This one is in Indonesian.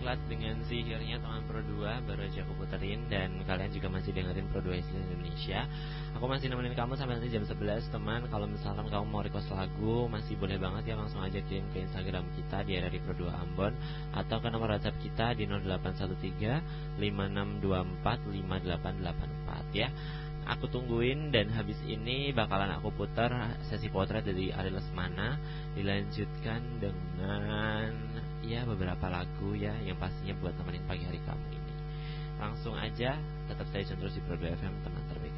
Potret dengan sihirnya teman Pro 2 baru aja aku puterin. Dan kalian juga masih dengerin Pro 2 Indonesia. Aku masih nemenin kamu sampai nanti jam 11 teman. Kalau misalkan kamu mau request lagu masih boleh banget ya, langsung aja kirim ke Instagram kita di RRI Pro 2 Ambon, atau ke nomor WhatsApp kita di 0813 5624 5884 ya. Aku tungguin, dan habis ini bakalan aku putar sesi potret dari Ari Lesmana, dilanjutkan dengan ya beberapa lagu ya yang pastinya buat temenin pagi hari kamu ini. Langsung aja tetap stay tune terus di Pro 2 FM, teman terbaik.